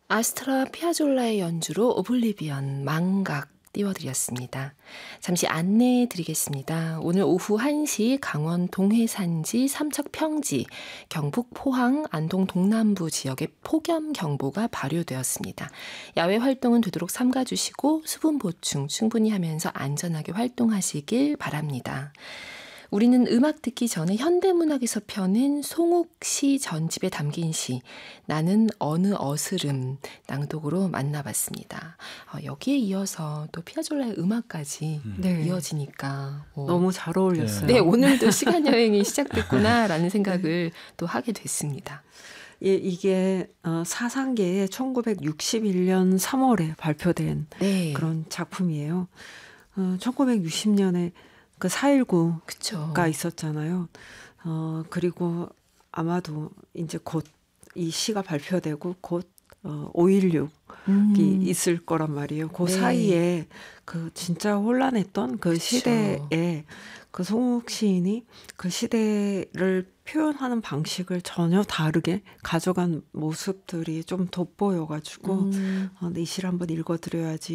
아스트라 피아졸라의 연주로 오블리비언 망각 띄워드렸습니다. 잠시 안내해 드리겠습니다. 오늘 오후 1시 강원 동해산지, 삼척 평지, 경북 포항, 안동 동남부 지역에 폭염경보가 발효되었습니다. 야외 활동은 되도록 삼가주시고 수분 보충 충분히 하면서 안전하게 활동하시길 바랍니다. 우리는 음악 듣기 전에 현대문학에서 펴낸 송욱 시 전집에 담긴 시 나는 어느 어스름 낭독으로 만나봤습니다. 여기에 이어서 또 피아졸라의 음악까지 네. 이어지니까 너무 잘 어울렸어요. 네, 오늘도 시간여행이 시작됐구나라는 생각을 또 하게 됐습니다. 예, 이게 사상계에 1961년 3월에 발표된 네. 그런 작품이에요. 1960년에 그 4.19가 그쵸. 있었잖아요. 그리고 아마도 이제 곧 이 시가 발표되고 곧 5.16이 있을 거란 말이에요. 그 네. 사이에 그 진짜 혼란했던 그 그쵸. 시대에 그 송욱 시인이 그 시대를 표현하는 방식을 전혀 다르게 가져간 모습들이 좀 돋보여가지고 이 시를 한번 읽어드려야지